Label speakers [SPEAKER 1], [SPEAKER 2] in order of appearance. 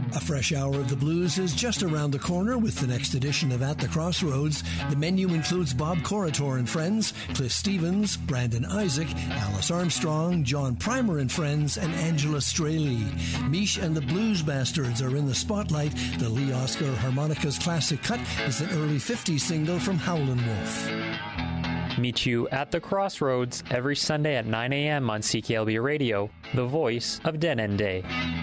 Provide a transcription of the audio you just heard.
[SPEAKER 1] A fresh hour of the blues is just around the corner with the next edition of At the Crossroads. The menu includes Bob Corritor and Friends, Cliff Stevens, Brandon Isaac, Alice Armstrong, John Primer and Friends, and Angela Straley. Mish and the Blues Bastards are in the spotlight. The Lee Oscar Harmonicas Classic Cut is an early 50s single from Howlin' Wolf.
[SPEAKER 2] Meet you at the Crossroads every Sunday at 9 a.m. on CKLB Radio, the voice of Dead End Day.